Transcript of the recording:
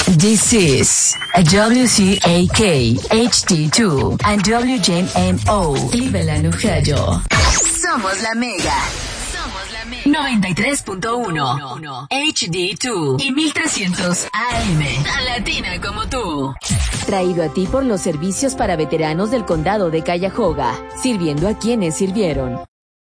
This is WCAK HD2 and WJMO Cleveland, Ohio. Somos la Mega. Somos la Mega. 93.1 HD2 y 1300 AM. Tan latina como tú. Traído a ti por los servicios para veteranos del condado de Cuyahoga, sirviendo a quienes sirvieron.